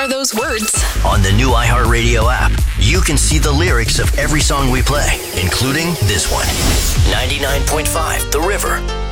are those words? On the new iHeartRadio app, you can see the lyrics of every song we play, including this one. 99.5 The River.